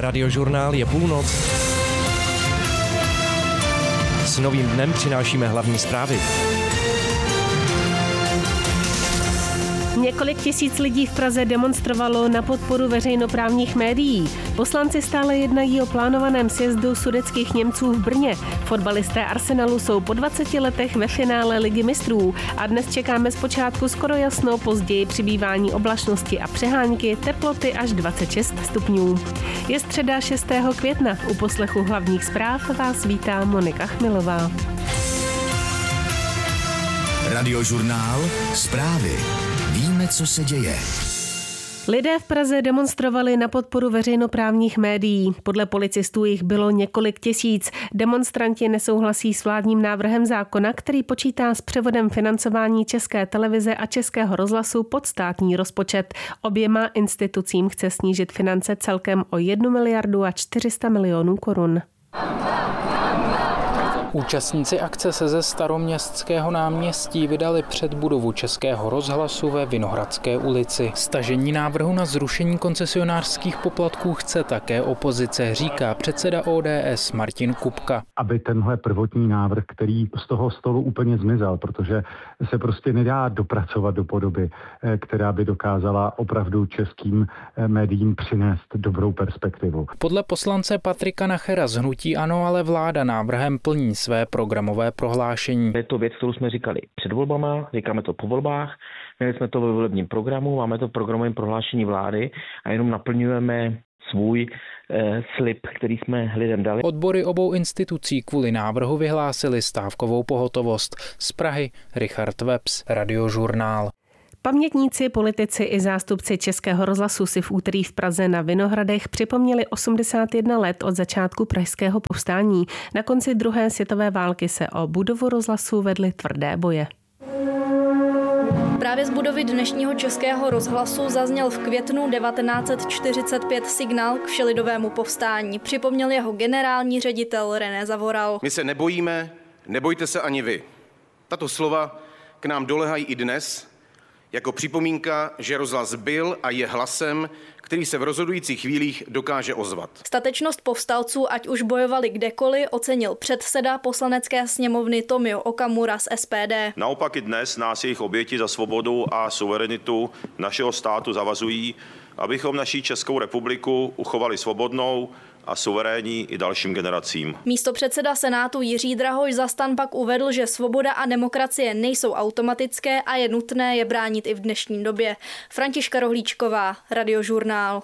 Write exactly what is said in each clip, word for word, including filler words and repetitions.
Radiožurnál je půlnoc. S novým dnem přinášíme hlavní zprávy. Několik tisíc lidí v Praze demonstrovalo na podporu veřejnoprávních médií. Poslanci stále jednají o plánovaném sjezdu sudetských Němců v Brně. Fotbalisté Arsenalu jsou po dvaceti letech ve finále Ligy mistrů a dnes čekáme zpočátku skoro jasno, později přibývání oblačnosti a přehánky, teploty až dvacet šest stupňů. Je středa šestého května. U poslechu hlavních zpráv vás vítá Monika Chmilová. Radiožurnál, zprávy. Víme, co se děje. Lidé v Praze demonstrovali na podporu veřejnoprávních médií. Podle policistů jich bylo několik tisíc. Demonstranti nesouhlasí s vládním návrhem zákona, který počítá s převodem financování České televize a Českého rozhlasu pod státní rozpočet. Oběma institucím chce snížit finance celkem o jednu miliardu a čtyři sta milionů korun. Účastníci akce se ze Staroměstského náměstí vydali před budovu Českého rozhlasu ve Vinohradské ulici. Stažení návrhu na zrušení koncesionářských poplatků chce také opozice, říká předseda O D S Martin Kupka. Aby tenhle prvotní návrh, který z toho stolu úplně zmizel, protože se prostě nedá dopracovat do podoby, která by dokázala opravdu českým médiím přinést dobrou perspektivu. Podle poslance Patrika Nachera z hnutí ANO ale vláda návrhem plní své programové prohlášení. Je to věc, kterou jsme říkali před volbama, říkáme to po volbách, měli jsme to ve volebním programu, máme to v programovém prohlášení vlády a jenom naplňujeme svůj eh, slib, který jsme lidem dali. Odbory obou institucí kvůli návrhu vyhlásili stávkovou pohotovost. Z Prahy Richard Webs, Radiožurnál. Pamětníci, politici i zástupci Českého rozhlasu si v úterý v Praze na Vinohradech připomněli osmdesát jedna let od začátku pražského povstání. Na konci druhé světové války se o budovu rozhlasu vedly tvrdé boje. Právě z budovy dnešního Českého rozhlasu zazněl v květnu devatenáct set čtyřicet pět signál k všelidovému povstání. Připomněl jeho generální ředitel René Zavoral. My se nebojíme, nebojte se ani vy. Tato slova k nám dolehají i dnes, jako připomínka, že rozhlas byl a je hlasem, který se v rozhodujících chvílích dokáže ozvat. Statečnost povstalců, ať už bojovali kdekoliv, ocenil předseda Poslanecké sněmovny Tomio Okamura z S P D. Naopak i dnes nás jejich oběti za svobodu a suverenitu našeho státu zavazují, abychom naší Českou republiku uchovali svobodnou a suverénní i dalším generacím. Místopředseda Senátu Jiří Drahoš za STAN pak uvedl, že svoboda a demokracie nejsou automatické a je nutné je bránit i v dnešní době. Františka Rohlíčková, Radiožurnál.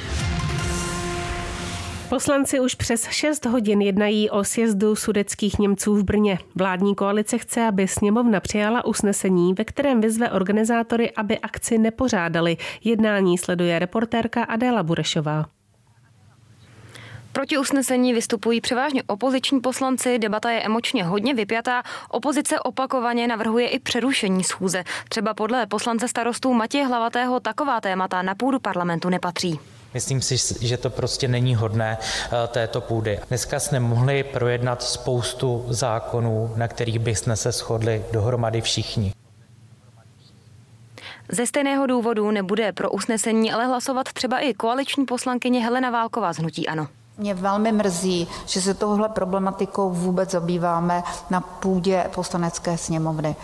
Poslanci už přes šest hodin jednají o sjezdu sudetských Němců v Brně. Vládní koalice chce, aby sněmovna přijala usnesení, ve kterém vyzve organizátory, aby akci nepořádali. Jednání sleduje reportérka Adéla Burešová. Proti usnesení vystupují převážně opoziční poslanci, debata je emočně hodně vypjatá, opozice opakovaně navrhuje i přerušení schůze. Třeba podle poslance starostů Matěje Hlavatého taková témata na půdu parlamentu nepatří. Myslím si, že to prostě není hodné této půdy. Dneska jsme mohli projednat spoustu zákonů, na kterých bychom se shodli dohromady všichni. Ze stejného důvodu nebude pro usnesení ale hlasovat třeba i koaliční poslankyně Helena Válková z hnutí ANO. Mě velmi mrzí, že se tohle problematikou vůbec zabýváme na půdě Poslanecké sněmovny.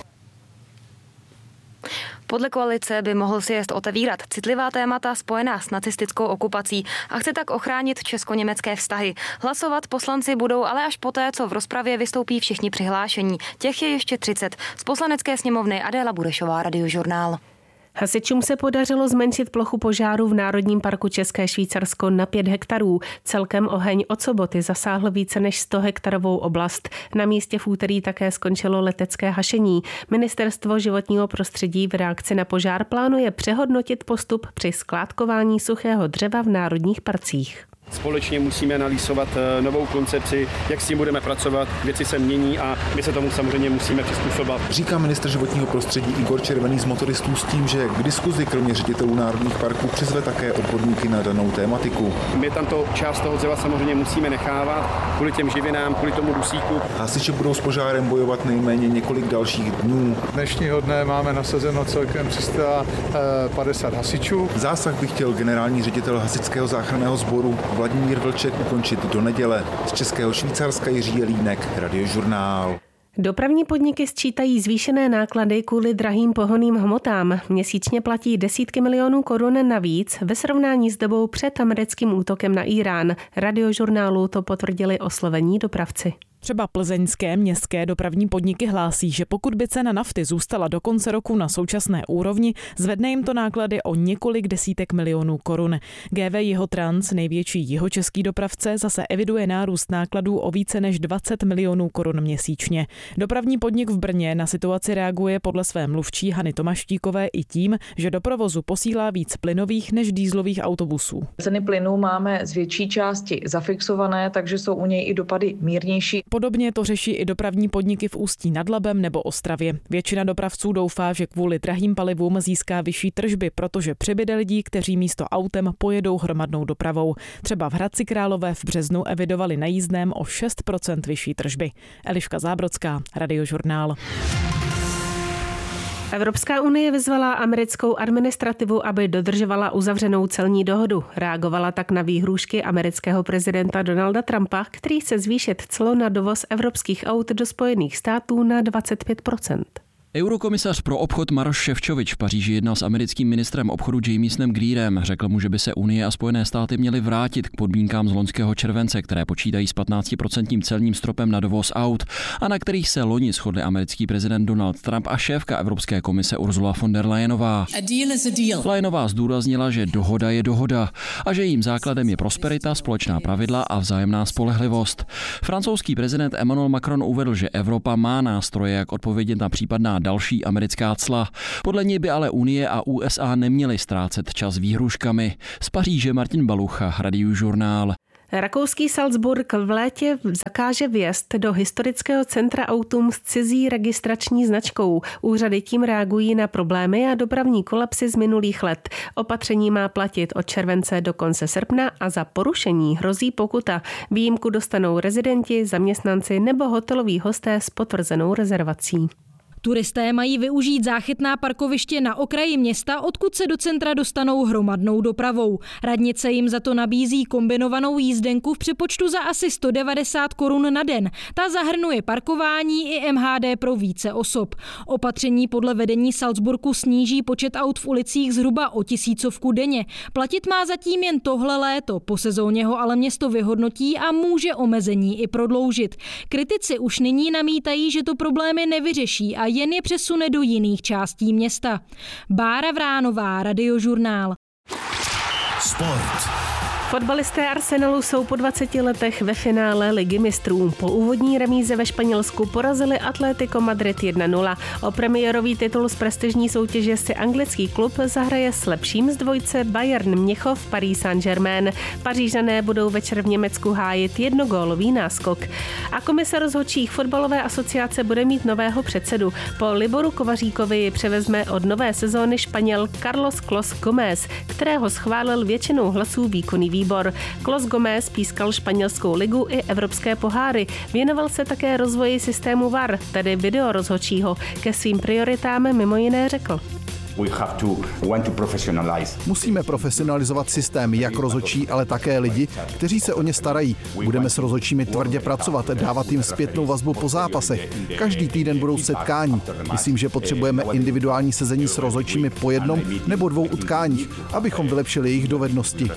Podle koalice by mohl sjezd otevírat citlivá témata spojená s nacistickou okupací a chce tak ochránit česko-německé vztahy. Hlasovat poslanci budou ale až poté, co v rozpravě vystoupí všichni přihlášení. Těch je ještě třicet. Z Poslanecké sněmovny Adéla Burešová, Radiožurnál. Hasičům se podařilo zmenšit plochu požáru v Národním parku České Švýcarsko na pět hektarů. Celkem oheň od soboty zasáhl více než sto hektarovou oblast. Na místě v úterý také skončilo letecké hašení. Ministerstvo životního prostředí v reakci na požár plánuje přehodnotit postup při skládkování suchého dřeva v národních parcích. Společně musíme analyzovat novou koncepci, jak s tím budeme pracovat, věci se mění a my se tomu samozřejmě musíme přizpůsobovat. Říká ministr životního prostředí Igor Červený z motoristů s tím, že k diskuzi kromě ředitelů národních parků přizve také odborníky na danou tématiku. My tam to část toho dřeva samozřejmě musíme nechávat kvůli těm živinám, kvůli tomu dusíku. Hasiči budou s požárem bojovat nejméně několik dalších dnů. Dnešního dne máme nasazeno celkem tři sta padesát hasičů. Zásah by chtěl generální ředitel hasičského záchranného sboru Vladimír Vlček ukončit do neděle. Z Českého Švýcarska Jiří Jelínek, Radiožurnál. Dopravní podniky sčítají zvýšené náklady kvůli drahým pohonným hmotám. Měsíčně platí desítky milionů korun navíc ve srovnání s dobou před americkým útokem na Irán. Radiožurnálu to potvrdili oslovení dopravci. Třeba plzeňské městské dopravní podniky hlásí, že pokud by cena nafty zůstala do konce roku na současné úrovni, zvedne jim to náklady o několik desítek milionů korun. G V Jihotrans, největší jihočeský dopravce, zase eviduje nárůst nákladů o více než dvacet milionů korun měsíčně. Dopravní podnik v Brně na situaci reaguje podle své mluvčí Hany Tomaštíkové i tím, že do provozu posílá víc plynových než dýzlových autobusů. Ceny plynů máme z větší části zafixované, takže jsou u něj i dopady mírnější. Podobně to řeší i dopravní podniky v Ústí nad Labem nebo Ostravě. Většina dopravců doufá, že kvůli drahým palivům získá vyšší tržby, protože přibyde lidí, kteří místo autem pojedou hromadnou dopravou. Třeba v Hradci Králové v březnu evidovali na jízdném o šest procent vyšší tržby. Eliška Zábrodská, Radiožurnál. Evropská unie vyzvala americkou administrativu, aby dodržovala uzavřenou celní dohodu. Reagovala tak na výhrůžky amerického prezidenta Donalda Trumpa, který chce zvýšit clo na dovoz evropských aut do Spojených států na dvacet pět procent. Eurokomisař pro obchod Maroš Šefčovič v Paříži jednal s americkým ministrem obchodu Jamiesonem Greerem. Řekl mu, že by se Unie a Spojené státy měly vrátit k podmínkám z loňského července, které počítají s patnáctiprocentním celním stropem na dovoz aut a na kterých se loni shodli americký prezident Donald Trump a šéfka Evropské komise Ursula von der Leyenová. Leyenová zdůraznila, že dohoda je dohoda a že jejím základem je prosperita, společná pravidla a vzájemná spolehlivost. Francouzský prezident Emmanuel Macron uvedl, že Evropa má nástroje, jak odpovědět na případná další americká cla. Podle něj by ale Unie a U S A neměly ztrácet čas výhruškami. Z Paříže Martin Balucha, Radiožurnál. Rakouský Salzburg v létě zakáže vjezd do historického centra autům s cizí registrační značkou. Úřady tím reagují na problémy a dopravní kolapsy z minulých let. Opatření má platit od července do konce srpna a za porušení hrozí pokuta. Výjimku dostanou rezidenti, zaměstnanci nebo hoteloví hosté s potvrzenou rezervací. Turisté mají využít záchytná parkoviště na okraji města, odkud se do centra dostanou hromadnou dopravou. Radnice jim za to nabízí kombinovanou jízdenku v přepočtu za asi sto devadesát korun na den. Ta zahrnuje parkování i M H D pro více osob. Opatření podle vedení Salzburgu sníží počet aut v ulicích zhruba o tisícovku denně. Platit má zatím jen tohle léto, po sezóně ho ale město vyhodnotí a může omezení i prodloužit. Kritici už nyní namítají, že to problémy nevyřeší a jen je přesune do jiných částí města. Bára Vránová, Radiožurnál. Sport. Fotbalisté Arsenalu jsou po dvaceti letech ve finále Ligy mistrů. Po úvodní remíze ve Španělsku porazili Atlético Madrid jedna nula. O premiérový titul z prestižní soutěže si anglický klub zahraje s lepším z dvojce Bayern Mnichov Paris Saint-Germain. Pařížané budou večer v Německu hájit jednogólový náskok. A komise rozhodčích fotbalové asociace bude mít nového předsedu. Po Liboru Kovaříkovi převezme od nové sezóny Španěl Carlos Clos Gómez, kterého schválil většinou hlasů výkonný výbor. Clos Gómez pískal španělskou ligu i evropské poháry. Věnoval se také rozvoji systému V A R, tedy videorozhodčího. Ke svým prioritám mimo jiné řekl: Musíme profesionalizovat systém, jak rozhodčí, ale také lidi, kteří se o ně starají. Budeme s rozhodčími tvrdě pracovat, dávat jim zpětnou vazbu po zápasech. Každý týden budou setkání. Myslím, že potřebujeme individuální sezení s rozhodčími po jednom nebo dvou utkáních, abychom vylepšili jejich dovednosti.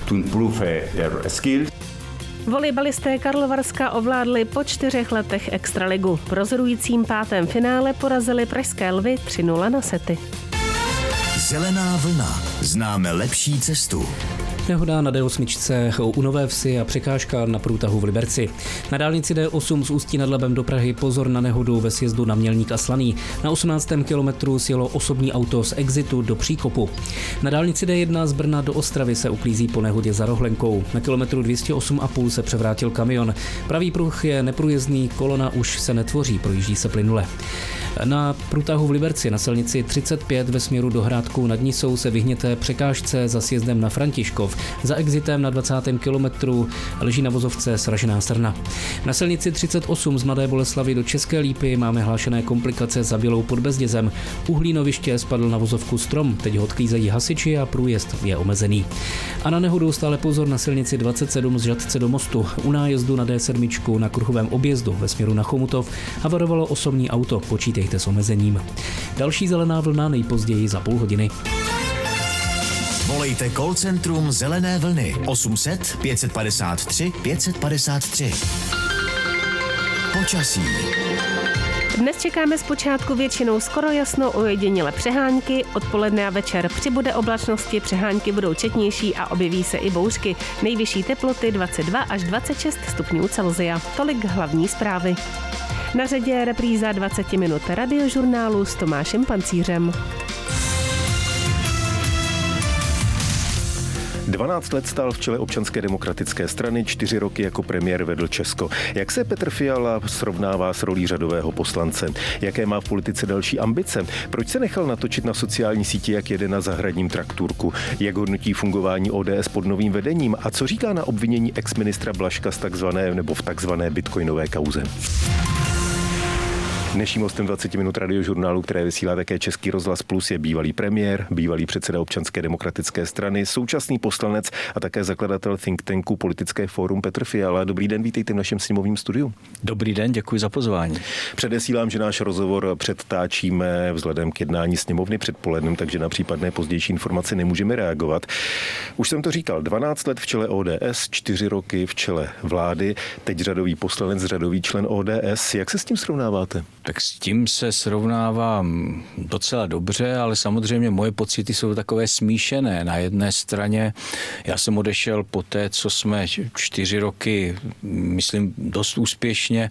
Volejbalisté Karlovarska ovládli po čtyřech letech extraligu. V rozhodujícím pátém finále porazili pražské Lvy tři nula na sety. Zelená vlna. Známe lepší cestu. Nehoda na D osm u Nové Vsi a překážka na průtahu v Liberci. Na dálnici D osm z Ústí nad Labem do Prahy pozor na nehodu ve sjezdu na Mělník a Slaný. Na osmnáctém kilometru sjelo osobní auto z Exitu do Příkopu. Na dálnici D jedna z Brna do Ostravy se uklízí po nehodě za Rohlenkou. Na kilometru dvě stě osm a půl se převrátil kamion. Pravý pruh je neprůjezdný, kolona už se netvoří, projíždí se plynule. Na průtahu v Liberci na silnici třicet pět ve směru do Hrádku nad Nisou se vyhněte překážce za sjezdem na Františkov. Za exitem na dvacátém kilometru leží na vozovce sražená strna. Na silnici třicet osm z Mladé Boleslavi do České Lípy máme hlášené komplikace za Bělou pod Bezdězem. U Hlínoviště spadl na vozovku strom, teď ho odklízejí hasiči a průjezd je omezený. A na nehodu stále pozor na silnici dvacet sedm z Žatce do Mostu. U nájezdu na D sedm na kruhovém objezdu ve směru na Chomutov havarovalo osobní auto, počítejte s omezením. Další zelená vlna nejpozději za půl hodiny. Volejte call centrum Zelené vlny osm set pět padesát tři pět padesát tři. Počasí. Dnes čekáme zpočátku většinou skoro jasno, ojediněle přehánky, odpoledne a večer přibude oblačnosti, přehánky budou četnější a objeví se i bouřky. Nejvyšší teploty dvacet dva až dvacet šest stupňů Celsia. Tolik hlavní zprávy. Na řadě je repríza dvacet minut radiožurnálu s Tomášem Pancířem. dvanáct let stál v čele Občanské demokratické strany, čtyři roky jako premiér vedl Česko. Jak se Petr Fiala srovnává s rolí řadového poslance? Jaké má v politice další ambice? Proč se nechal natočit na sociální síti, jak jede na zahradním traktůrku? Jak hodnotí fungování O D S pod novým vedením? A co říká na obvinění exministra Blažka z takzvané nebo v takzvané bitcoinové kauze? Dnešním hostem dvacet minut radiožurnálu, které vysílá také Český rozhlas Plus, je bývalý premiér, bývalý předseda Občanské demokratické strany, současný poslanec a také zakladatel think tanku Politické fórum Petr Fiala. Dobrý den, vítejte v našem sněmovním studiu. Dobrý den, děkuji za pozvání. Předesílám, že náš rozhovor předtáčíme vzhledem k jednání sněmovny předpolednem, takže na případné pozdější informace nemůžeme reagovat. Už jsem to říkal, dvanáct let v čele O D S, čtyři roky v čele vlády, teď řadový poslanec, řadový člen O D S. Jak se s tím srovnáváte? Tak s tím se srovnávám docela dobře, ale samozřejmě moje pocity jsou takové smíšené. Na jedné straně já jsem odešel po té, co jsme čtyři roky, myslím, dost úspěšně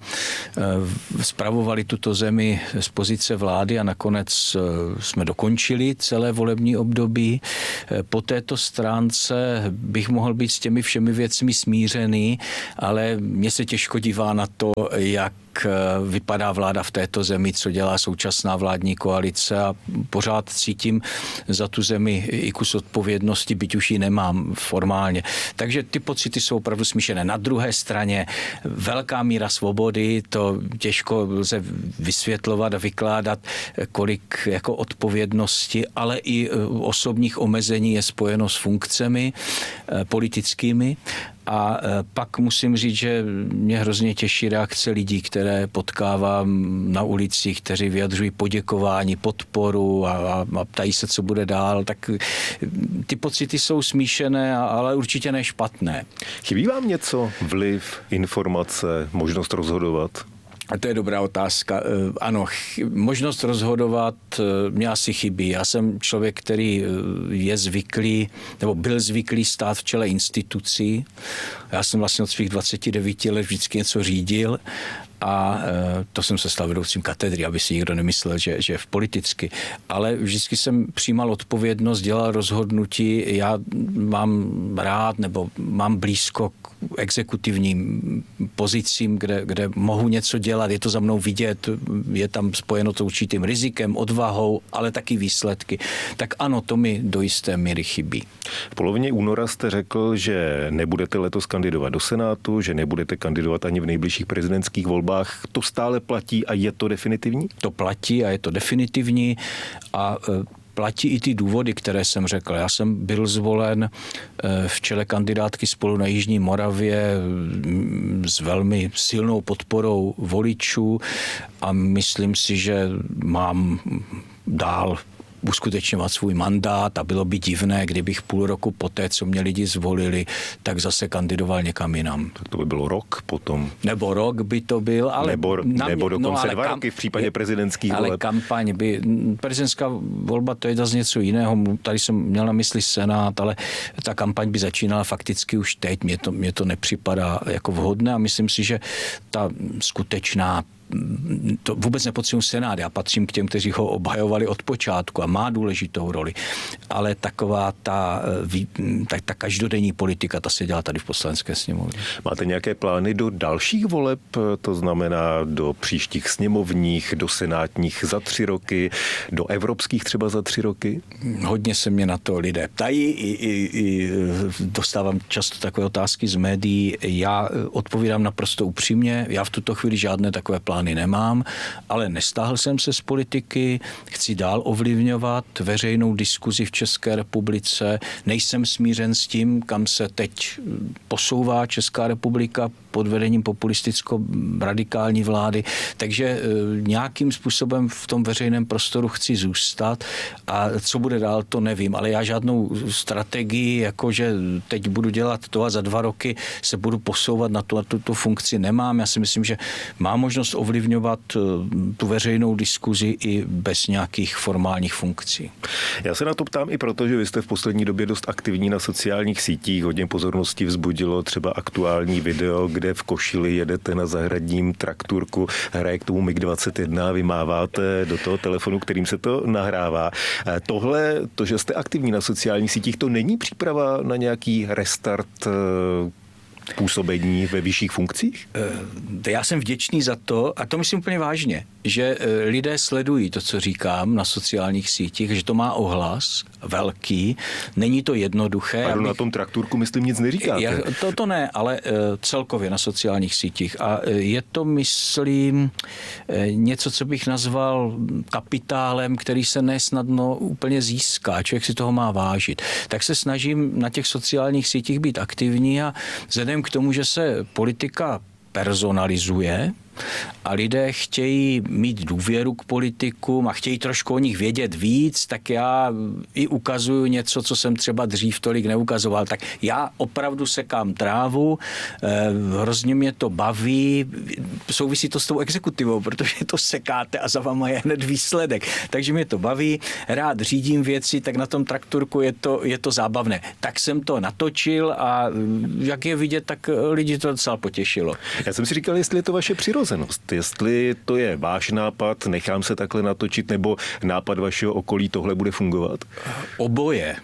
spravovali tuto zemi z pozice vlády a nakonec jsme dokončili celé volební období. Po této stránce bych mohl být s těmi všemi věcmi smířený, ale mně se těžko dívá na to, jak vypadá vláda v této zemi, co dělá současná vládní koalice a pořád cítím za tu zemi i kus odpovědnosti, byť už ji nemám formálně. Takže ty pocity jsou opravdu smíšené. Na druhé straně velká míra svobody, to těžko lze vysvětlovat a vykládat, kolik jako odpovědnosti, ale i osobních omezení je spojeno s funkcemi politickými. A pak musím říct, že mě hrozně těší reakce lidí, které potkávám na ulicích, kteří vyjadřují poděkování, podporu a, a ptají se, co bude dál. Tak ty pocity jsou smíšené, ale určitě ne špatné. Chybí vám něco? Vliv, informace, možnost rozhodovat? A to je dobrá otázka. Ano, možnost rozhodovat mě asi chybí. Já jsem člověk, který je zvyklý, nebo byl zvyklý stát v čele institucí. Já jsem vlastně od svých dvaceti devíti let vždycky něco řídil a to jsem se stal vedoucím katedry, aby si nikdo nemyslel, že, že v politicky. Ale vždycky jsem přijímal odpovědnost, dělal rozhodnutí. Já mám rád nebo mám blízko k exekutivním pozicím, kde, kde mohu něco dělat, je to za mnou vidět, je tam spojeno to určitým rizikem, odvahou, ale taky výsledky. Tak ano, to mi do jisté míry chybí. V polovině února jste řekl, že nebudete letos kandidovat do Senátu, že nebudete kandidovat ani v nejbližších prezidentských volbách. To stále platí a je to definitivní? To platí a je to definitivní a platí i ty důvody, které jsem řekl. Já jsem byl zvolen v čele kandidátky Spolu na Jižní Moravě s velmi silnou podporou voličů a myslím si, že mám dál uskutečňovat svůj mandát a bylo by divné, kdybych půl roku poté, co mě lidi zvolili, tak zase kandidoval někam jinam. Tak to by bylo rok potom. Nebo rok by to byl, ale... Nebo, mě, nebo dokonce no, dva kam, roky v případě prezidentských ale voleb. Ale kampaň by... Prezidentská volba to je zase něco jiného. Tady jsem měl na mysli Senát, ale ta kampaň by začínala fakticky už teď. Mně to, mně to nepřipadá jako vhodné a myslím si, že ta skutečná to vůbec nepotřebuji Senát, já patřím k těm, kteří ho obhajovali od počátku a má důležitou roli, ale taková ta, ta, ta každodenní politika, ta se dělá tady v Poslanecké sněmovně. Máte nějaké plány do dalších voleb, to znamená do příštích sněmovních, do senátních za tři roky, do evropských třeba za tři roky? Hodně se mě na to lidé ptají, i, i, i dostávám často takové otázky z médií. Já odpovídám naprosto upřímně, já v tuto chvíli žádné takové plány nemám, ale nestáhl jsem se z politiky, chci dál ovlivňovat veřejnou diskuzi v České republice, nejsem smířen s tím, kam se teď posouvá Česká republika pod vedením populisticko-radikální vlády, takže nějakým způsobem v tom veřejném prostoru chci zůstat a co bude dál, to nevím, ale já žádnou strategii, jakože teď budu dělat to a za dva roky se budu posouvat na tu a tuto funkci nemám. Já si myslím, že mám možnost ovlivňovat tu veřejnou diskuzi i bez nějakých formálních funkcí. Já se na to ptám i proto, že vy jste v poslední době dost aktivní na sociálních sítích. Hodně pozornosti vzbudilo třeba aktuální video, kde v košili jedete na zahradním traktorku, hraje k tomu mig dvacet jedna a vy máváte do toho telefonu, kterým se to nahrává. Tohle, to, že jste aktivní na sociálních sítích, to není příprava na nějaký restart působení ve vyšších funkcích? Já jsem vděčný za to, a to myslím úplně vážně, že lidé sledují to, co říkám na sociálních sítích, že to má ohlas velký, není to jednoduché. A na tom traktorku, myslím, nic neříkáte. Já, to, to ne, ale celkově na sociálních sítích. A je to, myslím, něco, co bych nazval kapitálem, který se nesnadno úplně získá. Člověk si toho má vážit. Tak se snažím na těch sociálních sítích být aktivní a vzhledem k tomu, že se politika personalizuje a lidé chtějí mít důvěru k politikům a chtějí trošku o nich vědět víc, tak já i ukazuju něco, co jsem třeba dřív tolik neukazoval. Tak já opravdu sekám trávu, hrozně mě to baví, souvisí to s tou exekutivou, protože to sekáte a za váma je hned výsledek. Takže mě to baví, rád řídím věci, tak na tom traktorku je to, je to zábavné. Tak jsem to natočil a jak je vidět, tak lidi to docela potěšilo. Já jsem si říkal, jestli je to vaše přirozenost, jestli to je váš nápad, nechám se takhle natočit, nebo nápad vašeho okolí, tohle bude fungovat? Oboje.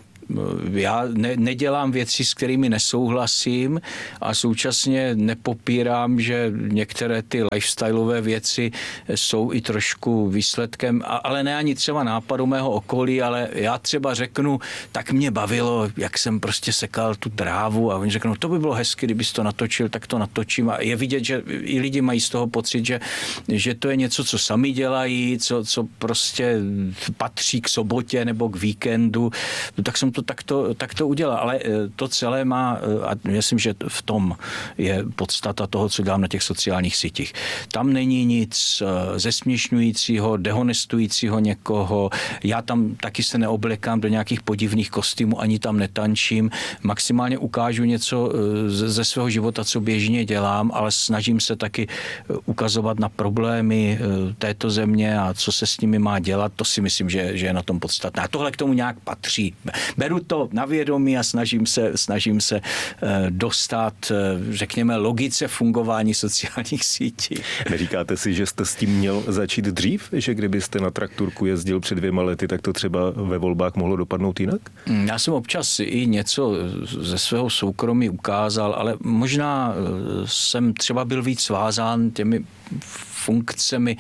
Já ne, nedělám věci, s kterými nesouhlasím a současně nepopírám, že některé ty lifestyleové věci jsou i trošku výsledkem, ale ne ani třeba nápadu mého okolí, ale já třeba řeknu, tak mě bavilo, jak jsem prostě sekal tu trávu a oni řeknou, to by bylo hezky, kdybys to natočil, tak to natočím. A je vidět, že i lidi mají z toho pocit, že, že to je něco, co sami dělají, co, co prostě patří k sobotě nebo k víkendu, tak jsem to tak to, tak to udělá, ale to celé má, a myslím, že v tom je podstata toho, co dělám na těch sociálních sítích. Tam není nic zesměšňujícího, dehonestujícího někoho, já tam taky se neoblekám do nějakých podivných kostýmů, ani tam netančím, maximálně ukážu něco ze svého života, co běžně dělám, ale snažím se taky ukazovat na problémy této země a co se s nimi má dělat, to si myslím, že, že je na tom podstatné. A tohle k tomu nějak patří. Beru to na vědomí a snažím se, snažím se dostat, řekněme, logice fungování sociálních sítí. Neříkáte si, že jste s tím měl začít dřív? Že kdybyste na traktorku jezdil před dvěma lety, tak to třeba ve volbách mohlo dopadnout jinak? Já jsem občas i něco ze svého soukromí ukázal, ale možná jsem třeba byl víc svázán těmi funkcemi,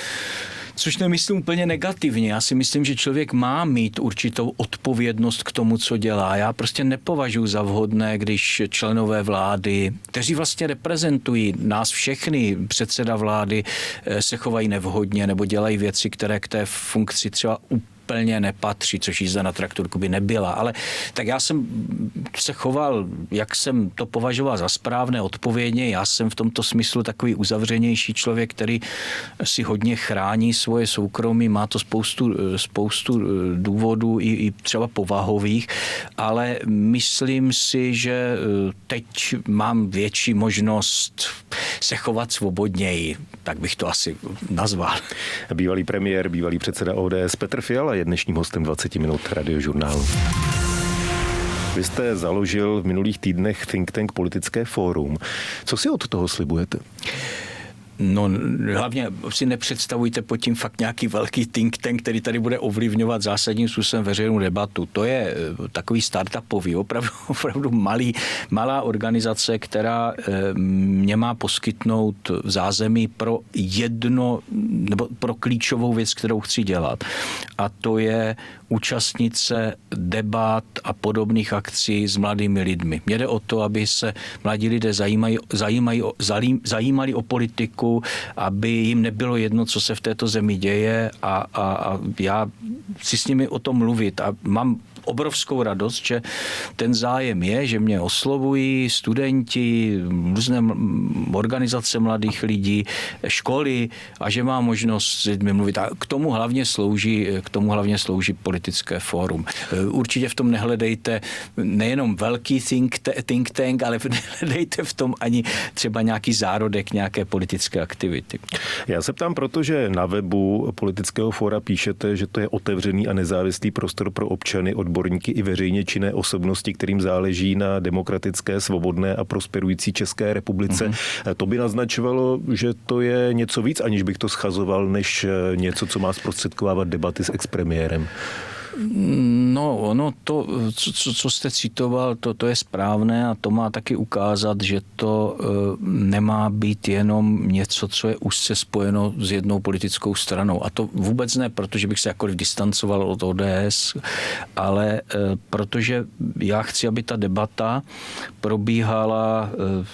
což nemyslím úplně negativně. Já si myslím, že člověk má mít určitou odpovědnost k tomu, co dělá. Já prostě nepovažuji za vhodné, když členové vlády, kteří vlastně reprezentují nás všechny, předseda vlády, se chovají nevhodně nebo dělají věci, které k té funkci třeba úplně nepatří, což jízda na traktorku by nebyla. Ale tak já jsem se choval, jak jsem to považoval za správné, odpovědně. Já jsem v tomto smyslu takový uzavřenější člověk, který si hodně chrání svoje soukromí, má to spoustu, spoustu důvodů, i, i třeba povahových, ale myslím si, že teď mám větší možnost se chovat svobodněji, tak bych to asi nazval. Bývalý premiér, bývalý předseda O D S Petr Fiala je dnešním hostem dvacet minut Radiožurnálu. Vy jste založil v minulých týdnech think tank Politické fórum. Co si od toho slibujete? No hlavně si nepředstavujte pod tím fakt nějaký velký think tank, který tady bude ovlivňovat zásadním způsobem veřejnou debatu. To je takový startupový, opravdu, opravdu malý, malá organizace, která mě má poskytnout zázemí pro jedno, nebo pro klíčovou věc, kterou chci dělat. A to je účastnit se debat a podobných akcí s mladými lidmi. Mně jde o to, aby se mladí lidé zajímají, zajímají, zajímali o politiku, aby jim nebylo jedno, co se v této zemi děje a, a, a já si s nimi o tom mluvit a mám obrovskou radost, že ten zájem je, že mě oslovují studenti, různé organizace mladých lidí, školy a že mám možnost s lidmi mluvit. A k tomu hlavně slouží, k tomu hlavně slouží politické fórum. Určitě v tom nehledejte nejenom velký think, think tank, ale nehledejte v tom ani třeba nějaký zárodek nějaké politické aktivity. Já se ptám, protože na webu politického fóra píšete, že to je otevřený a nezávislý prostor pro občany, odborníky i veřejně činné osobnosti, kterým záleží na demokratické, svobodné a prosperující České republice. Mm-hmm. To by naznačovalo, že to je něco víc, aniž bych to schazoval, než něco, co má zprostředkovávat debaty s expremiérem. No, ono to, co, co jste citoval, to, to je správné a to má taky ukázat, že to e, nemá být jenom něco, co je úzce spojeno s jednou politickou stranou. A to vůbec ne, protože bych se jakkoliv distancoval od O D S, ale e, protože já chci, aby ta debata probíhala e,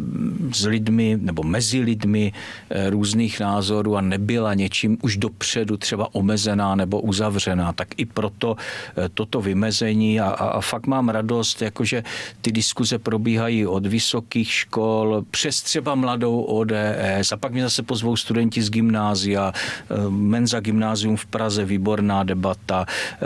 s lidmi nebo mezi lidmi e, různých názorů a nebyla něčím už dopředu třeba omezená nebo uzavřená. Tak i pro To, toto vymezení a, a, a fakt mám radost, jakože ty diskuze probíhají od vysokých škol přes třeba mladou O D S a pak mě zase pozvou studenti z gymnázia, Menza gymnázium v Praze, výborná debata,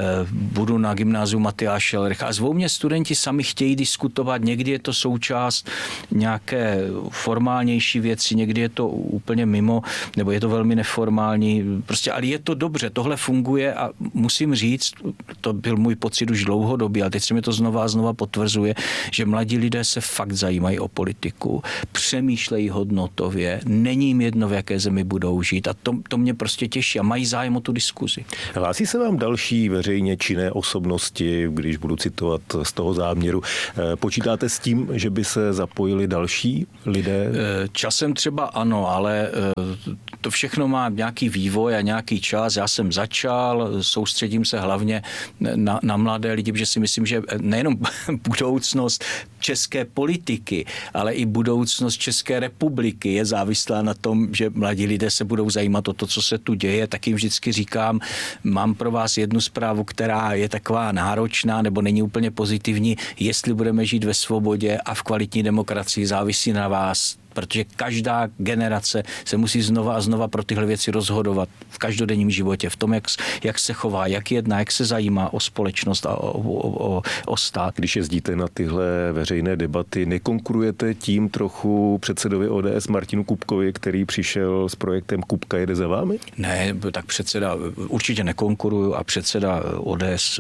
budu na gymnáziu Matyáše Lericha a zvou mě studenti, sami chtějí diskutovat, někdy je to součást nějaké formálnější věci, někdy je to úplně mimo, nebo je to velmi neformální, prostě, ale je to dobře, tohle funguje a musím říct, to byl můj pocit už dlouhodobý, ale teď se mi to znova a znova potvrzuje, že mladí lidé se fakt zajímají o politiku, přemýšlejí hodnotově, není jim jedno, v jaké zemi budou žít a to, to mě prostě těší a mají zájem o tu diskuzi. Hlásí se vám další veřejně činné osobnosti, když budu citovat z toho záměru. Počítáte s tím, že by se zapojili další lidé? Časem třeba ano, ale to všechno má nějaký vývoj a nějaký čas. Já jsem začal, soustředím se hlavně na, na mladé lidi, protože si myslím, že nejenom budoucnost české politiky, ale i budoucnost České republiky je závislá na tom, že mladí lidé se budou zajímat o to, co se tu děje. Tak jim vždycky říkám, mám pro vás jednu zprávu, která je taková náročná nebo není úplně pozitivní. Jestli budeme žít ve svobodě a v kvalitní demokracii, závisí na vás, protože každá generace se musí znova a znova pro tyhle věci rozhodovat v každodenním životě, v tom, jak, jak se chová, jak jedná, jak se zajímá o společnost a o, o, o, o stát. Když jezdíte na tyhle veřejné debaty, nekonkurujete tím trochu předsedovi O D S Martinu Kupkovi, který přišel s projektem Kupka jede za vámi? Ne, tak předseda určitě nekonkuruju a předseda O D S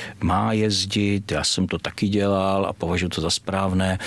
má jezdit, já jsem to taky dělal a považuji to za správné.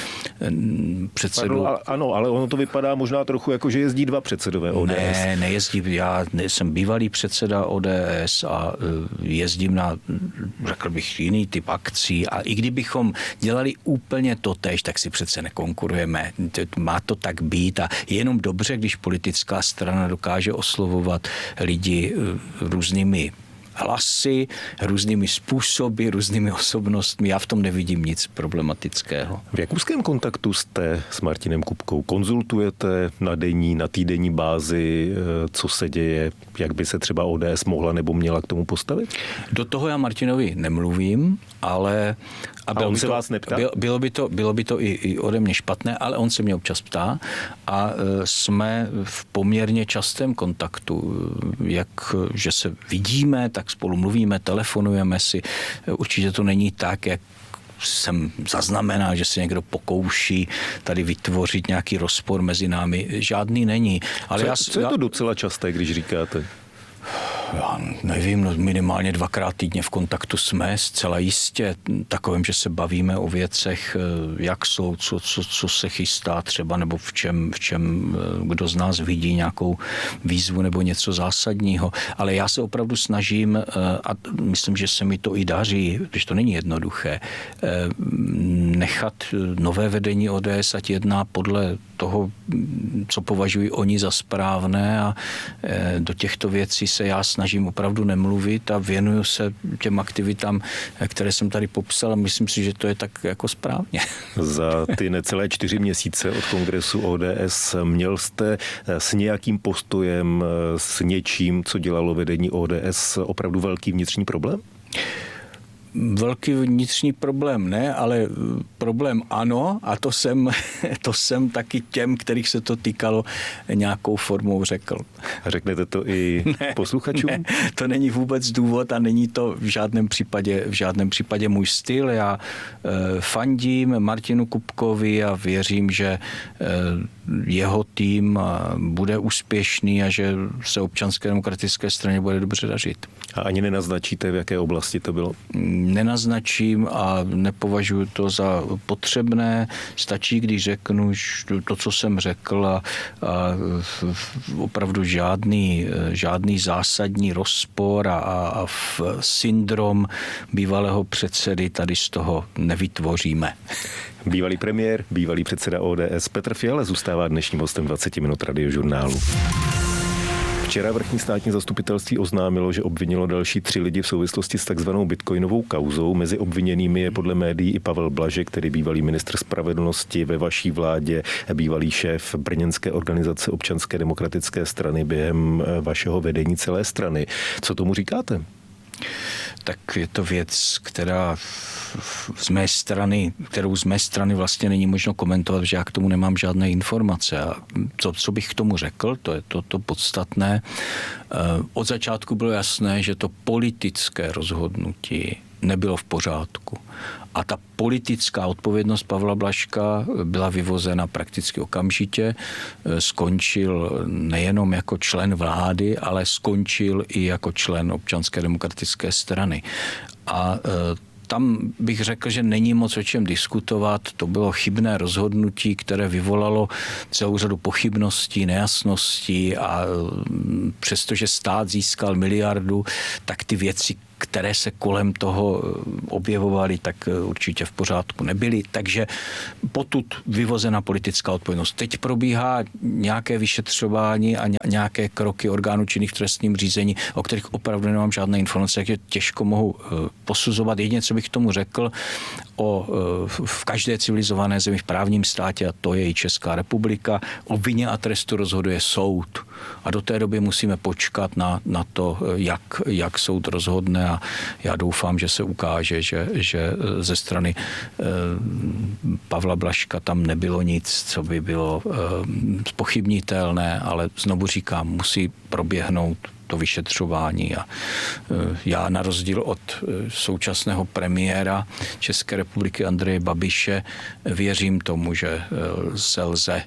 Předsedu... Pardon, ano, ale ono to vypadá možná trochu jako, že jezdí dva předsedové O D S. Ne, nejezdí. Já jsem bývalý předseda O D S a jezdím na, řekl bych, jiný typ akcí a i kdybychom dělali úplně totéž, tak si přece nekonkurujeme. Má to tak být a je jenom dobře, když politická strana dokáže oslovovat lidi různými hlasy, různými způsoby, různými osobnostmi. Já v tom nevidím nic problematického. V jak úzkém kontaktu jste s Martinem Kupkou? Konzultujete na denní, na týdenní bázi, co se děje, jak by se třeba O D S mohla nebo měla k tomu postavit? Do toho já Martinovi nemluvím, ale a, a on se to, vás neptá? Bylo, bylo by to, bylo by to i, i ode mě špatné, ale on se mě občas ptá a e, jsme v poměrně častém kontaktu, jak, že se vidíme, tak spolu mluvíme, telefonujeme si. Určitě to není tak, jak jsem zaznamenal, že se někdo pokouší tady vytvořit nějaký rozpor mezi námi. Žádný není. Ale co, já, co je to docela časté, když říkáte? Já nevím, no minimálně dvakrát týdně v kontaktu jsme, zcela jistě takovým, že se bavíme o věcech, jak jsou, co, co, co se chystá třeba, nebo v čem, v čem kdo z nás vidí nějakou výzvu nebo něco zásadního. Ale já se opravdu snažím, a myslím, že se mi to i daří, když to není jednoduché, nechat nové vedení O D S, ať jedná podle toho, co považují oni za správné, a do těchto věcí se já snažím opravdu nemluvit a věnuju se těm aktivitám, které jsem tady popsal, a myslím si, že to je tak jako správně. Za ty necelé čtyři měsíce od kongresu O D S měl jste s nějakým postojem, s něčím, co dělalo vedení O D S, opravdu velký vnitřní problém? Velký vnitřní problém ne, ale problém ano, a to jsem, to jsem taky těm, kterých se to týkalo, nějakou formou řekl. A řeknete to i ne, posluchačům? Ne, to není vůbec důvod a není to v žádném případě, v žádném případě můj styl. Já eh, fandím Martinu Kupkovi a věřím, že eh, jeho tým bude úspěšný a že se Občanské demokratické straně bude dobře dařit. A ani nenaznačíte, v jaké oblasti to bylo? Nenaznačím a nepovažuji to za potřebné. Stačí, když řeknu to, co jsem řekl, a, a opravdu žádný, žádný zásadní rozpor a, a syndrom bývalého předsedy tady z toho nevytvoříme. Bývalý premiér, bývalý předseda O D S Petr Fiala zůstává dnešním hostem dvacet minut Radiožurnálu. Včera vrchní státní zastupitelství oznámilo, že obvinilo další tři lidi v souvislosti s takzvanou bitcoinovou kauzou. Mezi obviněnými je podle médií i Pavel Blažek, který bývalý ministr spravedlnosti ve vaší vládě, bývalý šéf brněnské organizace Občanské demokratické strany během vašeho vedení celé strany. Co tomu říkáte? Tak je to věc, která z mé strany, kterou z mé strany vlastně není možno komentovat, že já k tomu nemám žádné informace. A to, co bych k tomu řekl, to je to, to podstatné. Od začátku bylo jasné, že to politické rozhodnutí nebylo v pořádku. A ta politická odpovědnost Pavla Blažka byla vyvozena prakticky okamžitě. Skončil nejenom jako člen vlády, ale skončil i jako člen Občanské demokratické strany. A tam bych řekl, že není moc o čem diskutovat. To bylo chybné rozhodnutí, které vyvolalo celou řadu pochybností, nejasností, a přestože stát získal miliardu, tak ty věci, které se kolem toho objevovaly, tak určitě v pořádku nebyly. Takže potud vyvozena politická odpovědnost. Teď probíhá nějaké vyšetřování a nějaké kroky orgánů činných v trestním řízení, o kterých opravdu nemám žádné informace, takže těžko mohu posuzovat. Jedině, co bych tomu řekl, o, v každé civilizované zemi v právním státě, a to je i Česká republika, o vině a trestu rozhoduje soud. A do té doby musíme počkat na, na to, jak, jak soud rozhodne, a já doufám, že se ukáže, že, že ze strany eh, Pavla Blažka tam nebylo nic, co by bylo eh, zpochybnitelné, ale znovu říkám, musí proběhnout to vyšetřování, a já na rozdíl od současného premiéra České republiky Andreje Babiše věřím tomu, že se lze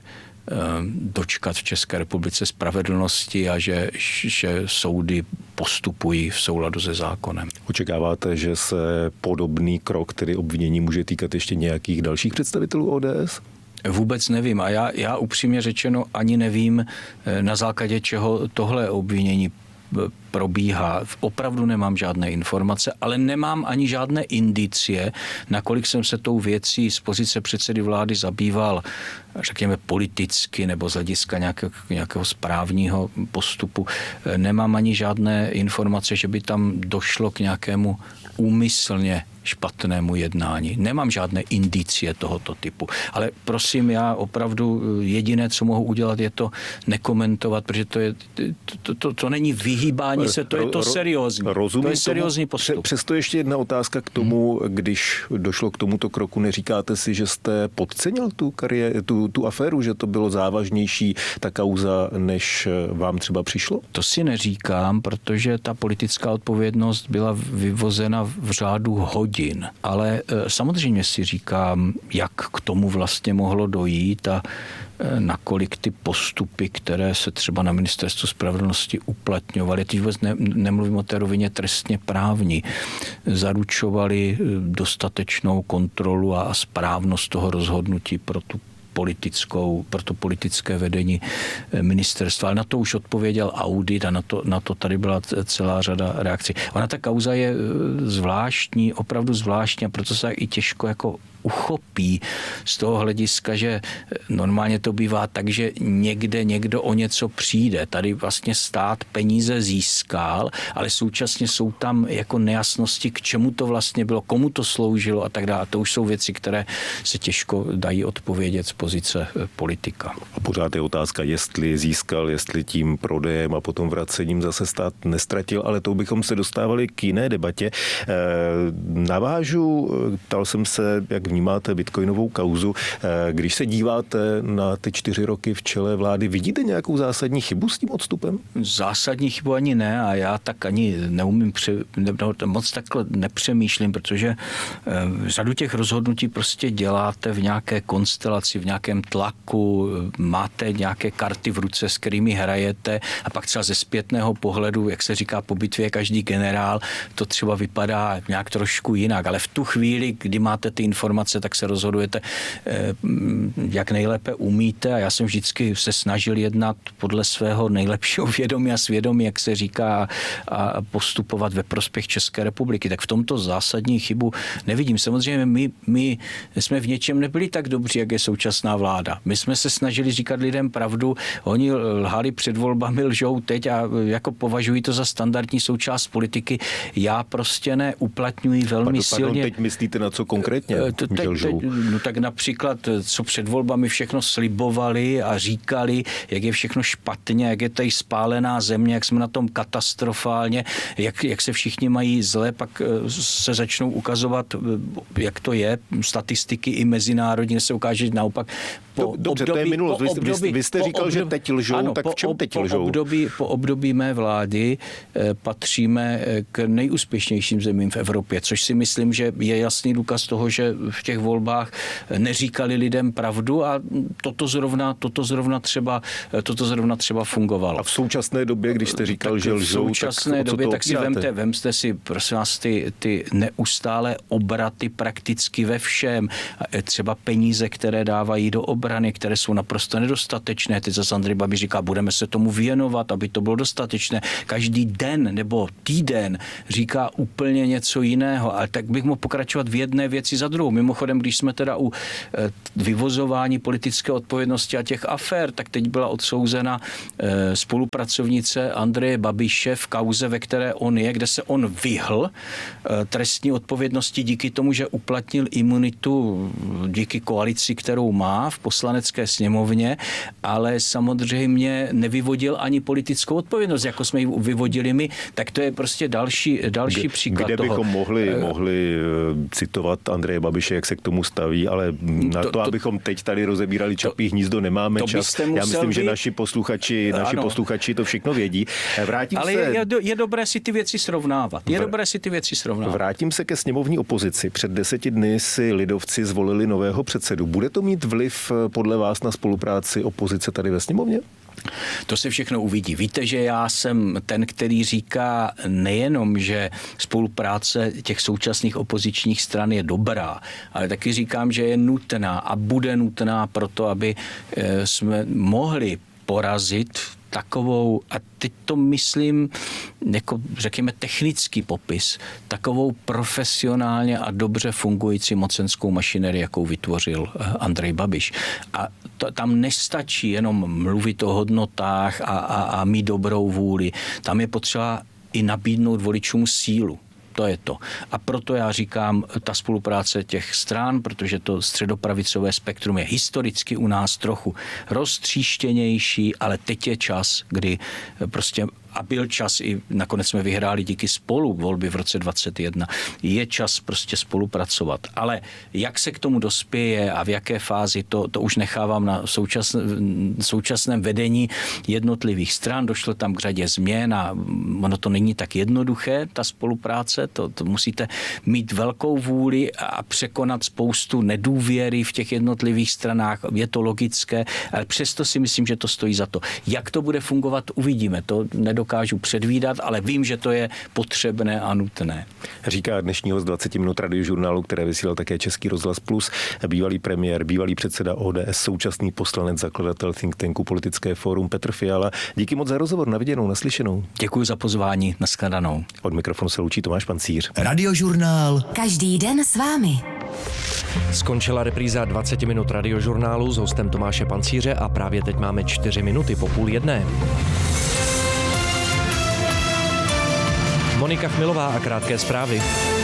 dočkat v České republice spravedlnosti a že, že soudy postupují v souladu se zákonem. Očekáváte, že se podobný krok, tedy obvinění, může týkat ještě nějakých dalších představitelů O D S? Vůbec nevím a já, já upřímně řečeno ani nevím, na základě čeho tohle obvinění probíhá. Opravdu nemám žádné informace, ale nemám ani žádné indicie, nakolik jsem se tou věcí z pozice předsedy vlády zabýval, řekněme politicky nebo z hlediska nějakého, nějakého správního postupu. Nemám ani žádné informace, že by tam došlo k nějakému úmyslně špatnému jednání. Nemám žádné indicie tohoto typu. Ale prosím, já opravdu jediné, co mohu udělat, je to nekomentovat, protože to, je, to, to, to není vyhýbání se, to je to seriózní. Rozumím to je seriózní postup. Přesto ještě jedna otázka k tomu, hmm. když došlo k tomuto kroku, neříkáte si, že jste podcenil tu, kariéru, tu, tu aféru, že to bylo závažnější, ta kauza, než vám třeba přišlo? To si neříkám, protože ta politická odpovědnost byla vyvozena v řádu hodin hodin. Ale samozřejmě si říkám, jak k tomu vlastně mohlo dojít a nakolik ty postupy, které se třeba na Ministerstvu spravedlnosti uplatňovaly, teď vůbec ne, nemluvím o té rovině trestně právní, zaručovaly dostatečnou kontrolu a správnost toho rozhodnutí pro tu politickou, pro to politické vedení ministerstva. Ale na to už odpověděl audit a na to, na to tady byla celá řada reakcí. Ona ta kauza je zvláštní, opravdu zvláštní a proto se i těžko jako uchopí z toho hlediska, že normálně to bývá tak, že někde někdo o něco přijde. Tady vlastně stát peníze získal, ale současně jsou tam jako nejasnosti, k čemu to vlastně bylo, komu to sloužilo a tak dále. To už jsou věci, které se těžko dají odpovědět z pozice politika. A pořád je otázka, jestli získal, jestli tím prodejem a potom vracením zase stát nestratil, ale to bychom se dostávali k jiné debatě. Navážu, ptal jsem se, jak vnímáte bitcoinovou kauzu. Když se díváte na ty čtyři roky v čele vlády, vidíte nějakou zásadní chybu s tím odstupem? Zásadní chybu ani ne a já tak ani neumím, pře, ne, moc takhle nepřemýšlím, protože řadu těch rozhodnutí prostě děláte v nějaké konstelaci, v nějakém tlaku, máte nějaké karty v ruce, s kterými hrajete a pak třeba ze zpětného pohledu, jak se říká po bitvě každý generál, to třeba vypadá nějak trošku jinak, ale v tu chvíli, kdy máte ty informace, tak se rozhodujete, jak nejlépe umíte a já jsem vždycky se snažil jednat podle svého nejlepšího vědomí a svědomí, jak se říká, a postupovat ve prospěch České republiky. Tak v tomto zásadní chybu nevidím. Samozřejmě my, my jsme v něčem nebyli tak dobří, jak je současná vláda. My jsme se snažili říkat lidem pravdu, oni lhali před volbami, lžou teď a jako považují to za standardní součást politiky. Já prostě ne, uplatňuji velmi pardon, silně. Pardon, teď myslíte na co konkrétně? Teď, teď, no tak například, co před volbami všechno slibovali a říkali, jak je všechno špatně, jak je tady spálená země, jak jsme na tom katastrofálně, jak, jak se všichni mají zle, pak se začnou ukazovat, jak to je, statistiky i mezinárodní, se ukáže naopak. Po Dobře, období, to je minulost. Vy, období, vy jste říkal, období, že teď lžou, ano, tak v čem teď lžou? Po období, po období mé vlády eh, patříme k nejúspěšnějším zemím v Evropě, což si myslím, že je jasný důkaz toho, že v těch volbách neříkali lidem pravdu a toto zrovna, toto zrovna třeba, toto zrovna třeba fungovalo. A v současné době, když jste říkal, tak že lžou, v současné tak době, tak si vemte, vemte si, prosím vás, ty, ty neustálé obraty prakticky ve všem. Třeba peníze, které dávají do obrany, které jsou naprosto nedostatečné. Teď zase Andrej Babiš říká, budeme se tomu věnovat, aby to bylo dostatečné. Každý den nebo týden říká úplně něco jiného. Ale tak bych mohl pokračovat v jedné věci za druhou. Mimochodem, když jsme teda u vyvozování politické odpovědnosti a těch afér, tak teď byla odsouzena spolupracovnice Andreje Babiše v kauze, ve které on je, kde se on vyhl trestní odpovědnosti díky tomu, že uplatnil imunitu díky koalici, kterou má v poslanecké sněmovně, ale samozřejmě nevyvodil ani politickou odpovědnost, jako jsme ji vyvodili my. Tak to je prostě další, další Kde, příklad kde toho. Kde bychom mohli, mohli citovat Andreje Babiše, jak se k tomu staví, ale na to, to, to abychom teď tady rozebírali Čapí hnízdo, nemáme čas. Já myslím, být... že naši posluchači, naši posluchači to všechno vědí. Vrátím ale se... je, je dobré si ty věci srovnávat. Je Vr... dobré si ty věci srovnávat. Vrátím se ke sněmovní opozici. Před deseti dny si lidovci zvolili nového předsedu. Bude to mít vliv podle vás na spolupráci opozice tady ve sněmovně? To se všechno uvidí. Víte, že já jsem ten, který říká nejenom, že spolupráce těch současných opozičních stran je dobrá, ale taky říkám, že je nutná a bude nutná proto, aby jsme mohli porazit takovou, a teď to myslím, jako řekněme technický popis, takovou profesionálně a dobře fungující mocenskou mašinerii, jakou vytvořil Andrej Babiš. A to, tam nestačí jenom mluvit o hodnotách a, a, a mít dobrou vůli. Tam je potřeba i nabídnout voličům sílu. To je to. A proto já říkám, ta spolupráce těch stran, protože to středopravicové spektrum je historicky u nás trochu roztříštěnější, ale teď je čas, kdy prostě a byl čas, i nakonec jsme vyhráli díky Spolu volby v roce dvacet jedna, je čas prostě spolupracovat. Ale jak se k tomu dospěje a v jaké fázi, to, to už nechávám na současn, současném vedení jednotlivých stran. Došlo tam k řadě změn a ono to není tak jednoduché, ta spolupráce, to, to musíte mít velkou vůli a překonat spoustu nedůvěry v těch jednotlivých stranách. Je to logické, ale přesto si myslím, že to stojí za to. Jak to bude fungovat, uvidíme. To nedokážu předvídat, ale vím, že to je potřebné a nutné. Říká dnešní host dvacet minut radiožurnálu, které vysílal také Český rozhlas Plus, bývalý premiér, bývalý předseda O D S, současný poslanec, zakladatel think tanku Politické fórum Petr Fiala. Díky moc za rozhovor, na viděnou, naslyšenou. Děkuji za pozvání, nashledanou. Od mikrofonu se loučí Tomáš Pancíř. Radiožurnál. Každý den s vámi. Skončila repríza dvacet minut radiožurnálu s hostem Tomáše Pancíře a právě teď máme čtyři minuty po půl jedné. Monika Chmilová a krátké zprávy.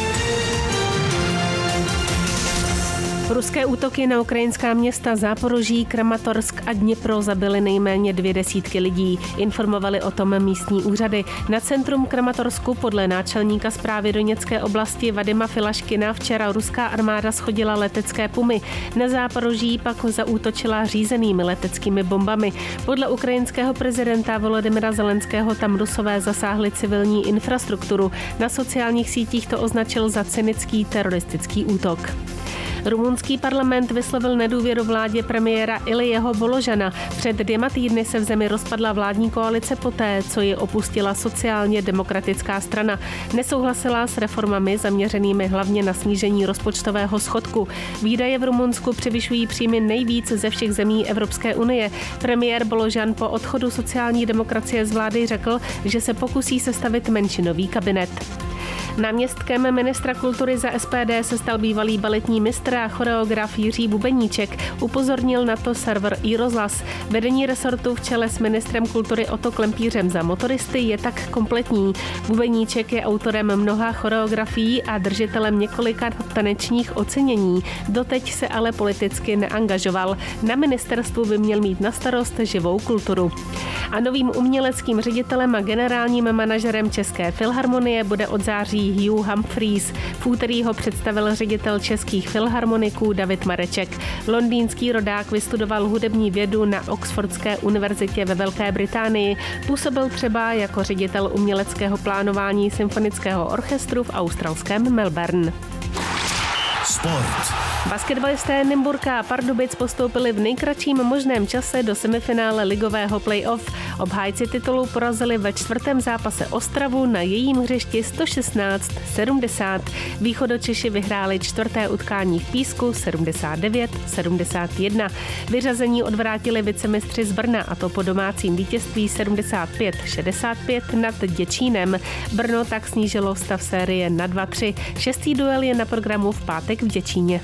Ruské útoky na ukrajinská města Záporoží, Kramatorsk a Dněpro zabily nejméně dvě desítky lidí. Informovali o tom místní úřady. Na centrum Kramatorsku podle náčelníka správy Doněcké oblasti Vadima Filaškina včera ruská armáda shodila letecké pumy. Na Záporoží pak zaútočila řízenými leteckými bombami. Podle ukrajinského prezidenta Volodymyra Zelenského tam Rusové zasáhli civilní infrastrukturu. Na sociálních sítích to označil za cynický teroristický útok. Rumunský parlament vyslovil nedůvěru vládě premiéra Ilijeho Voložana. Před dvěma týdny se v zemi rozpadla vládní koalice poté, co ji opustila sociálně demokratická strana. Nesouhlasila s reformami zaměřenými hlavně na snížení rozpočtového schodku. Výdaje v Rumunsku převyšují příjmy nejvíc ze všech zemí Evropské unie. Premiér Voložan po odchodu sociální demokracie z vlády řekl, že se pokusí sestavit menšinový kabinet. Náměstkem ministra kultury za S P D se stal bývalý baletní mistr a choreograf Jiří Bubeníček. Upozornil na to server iRozhlas. Vedení resortu v čele s ministrem kultury Otto Klempířem za motoristy je tak kompletní. Bubeníček je autorem mnoha choreografií a držitelem několika tanečních ocenění. Doteď se ale politicky neangažoval. Na ministerstvu by měl mít na starost živou kulturu. A novým uměleckým ředitelem a generálním manažerem České filharmonie bude od září Hugh Humphreys. V úterý ho představil ředitel českých filharmoniků David Mareček. Londýnský rodák vystudoval hudební vědu na Oxfordské univerzitě ve Velké Británii. Působil třeba jako ředitel uměleckého plánování symfonického orchestru v australském Melbourne. Sport. Basketbalisté Nymburka a Pardubic postoupili v nejkratším možném čase do semifinále ligového play-off. Obhájci titulu porazili ve čtvrtém zápase Ostravu na jejím hřišti sto šestnáct sedmdesát. Východočeši vyhráli čtvrté utkání v Písku sedmdesát devět sedmdesát jedna. Vyřazení odvrátili vicemistři z Brna, a to po domácím vítězství sedmdesát pět šedesát pět nad Děčínem. Brno tak snížilo stav série na dva tři. Šestý duel je na programu v pátek v Děčíně.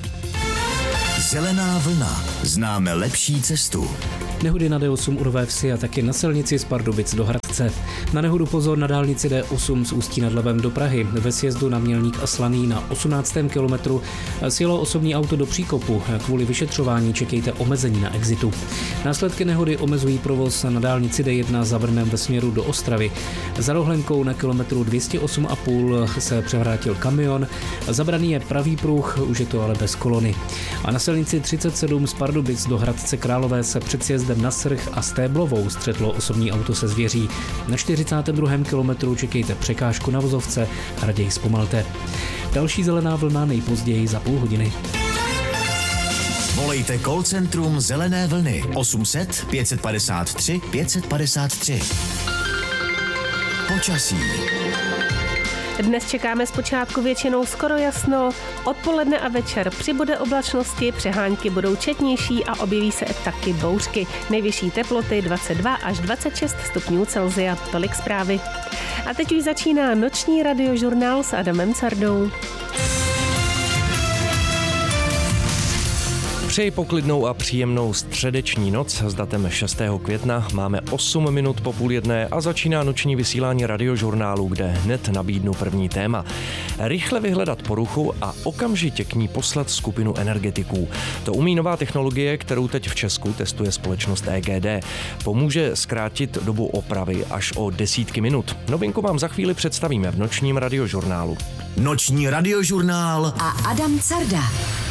Zelená vlna. Známe lepší cestu. Nehody na D osm u Nové Vsi a taky na silnici z Pardubic do Hradce. Na nehodu pozor na dálnici D osm z Ústí nad Labem do Prahy. Ve sjezdu na Mělník a Slaný na osmnáctém kilometru sjelo osobní auto do příkopu. Kvůli vyšetřování čekejte omezení na exitu. Následky nehody omezují provoz na dálnici D jedna za Brnem ve směru do Ostravy. Za Rohlenkou na kilometru dvě stě osm a půl se převrátil kamion. Zabraný je pravý pruh, už je to ale bez kolony. A na silnici třicet sedm z Pardubic do Hradce Králové se před sjezdem na Srch a Stéblovou střetlo osobní auto se zvěří. Na čtyřicátém druhém kilometru čekejte překážku na vozovce a raději zpomalte. Další zelená vlna nejpozději za půl hodiny. Volejte call centrum Zelené vlny osm set pět padesát tři pět padesát tři. Počasí. Dnes čekáme zpočátku většinou skoro jasno, odpoledne a večer přibude oblačnosti, přehánky budou četnější a objeví se taky bouřky. Nejvyšší teploty dvacet dva až dvacet šest stupňů Celsia. Tolik zprávy. A teď už začíná noční radiožurnál s Adamem Cardou. Přeji poklidnou a příjemnou středeční noc s datem šestého května. Máme osm minut po půl jedné a začíná noční vysílání Radiožurnálu, kde hned nabídnu první téma. Rychle vyhledat poruchu a okamžitě k ní poslat skupinu energetiků. To umí nová technologie, kterou teď v Česku testuje společnost E G D. Pomůže zkrátit dobu opravy až o desítky minut. Novinku vám za chvíli představíme v nočním Radiožurnálu. Noční Radiožurnál a Adam Carda.